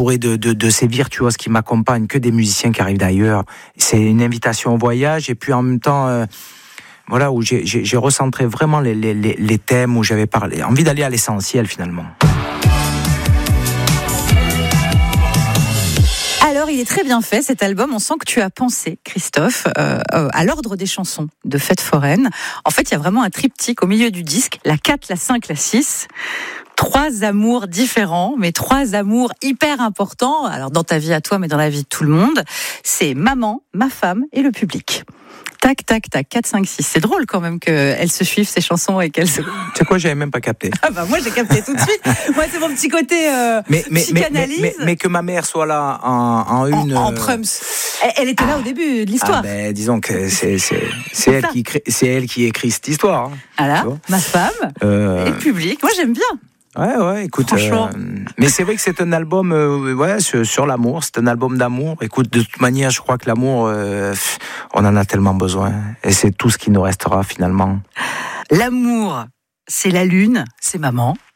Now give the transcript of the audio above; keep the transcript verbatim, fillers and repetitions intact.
entouré de, de, de ces virtuoses qui m'accompagnent, que des musiciens qui arrivent d'ailleurs. C'est une invitation au voyage, et puis en même temps, euh, voilà, où j'ai, j'ai, j'ai recentré vraiment les, les, les, les thèmes, où j'avais parlé, envie d'aller à l'essentiel finalement. Alors, il est très bien fait, cet album. On sent que tu as pensé, Christophe, euh, euh, à l'ordre des chansons de Fête foraine. En fait, il y a vraiment un triptyque au milieu du disque, la quatre, la cinq, la six. Trois amours différents, mais trois amours hyper importants. Alors, dans ta vie à toi, mais dans la vie de tout le monde. C'est maman, ma femme et le public. Tac, tac, tac, quatre, cinq, six. C'est drôle quand même qu'elles se suivent, ces chansons, et qu'elles se... Tu sais quoi, j'avais même pas capté. Ah bah moi, j'ai capté tout de suite. Moi, c'est mon petit côté euh, mais, mais, psychanalyse. Mais, mais, mais, mais que ma mère soit là en, en une... En, en prums. Elle, elle était là au début de l'histoire. Ah ben, disons que c'est, c'est, c'est, elle, qui crée, c'est elle qui écrit cette histoire. Hein. Voilà, ma femme euh... et le public. Moi, j'aime bien. Ouais, ouais, écoute. Franchement. Euh, mais c'est vrai que c'est un album euh, ouais, sur, sur l'amour. C'est un album d'amour. Écoute, de toute manière, je crois que l'amour, euh, on en a tellement besoin. Et c'est tout ce qui nous restera finalement. L'amour, c'est la lune, c'est maman.